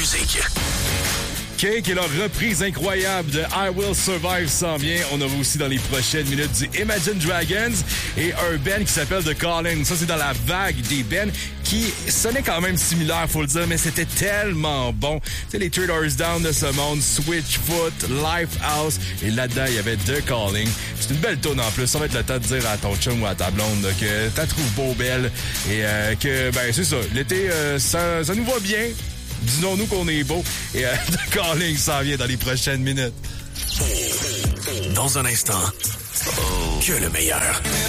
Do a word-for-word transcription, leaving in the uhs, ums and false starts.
musique. Cake et leur reprise incroyable de I Will Survive s'en vient. On aura aussi dans les prochaines minutes du Imagine Dragons et un band qui s'appelle The Calling. Ça, c'est dans la vague des bands qui sonnaient quand même similaires, faut le dire, mais c'était tellement bon. Tu sais, les Three Doors Down de ce monde, Switchfoot, Lifehouse, et là-dedans, il y avait The Calling. C'est une belle tune en plus. Ça va être le temps de dire à ton chum ou à ta blonde là, que t'as trouvé beau, belle, et euh, que, ben, c'est ça. L'été, euh, ça, ça nous va bien. Disons-nous qu'on est beau. Et euh, The Calling s'en vient dans les prochaines minutes. Dans un instant, que le meilleur.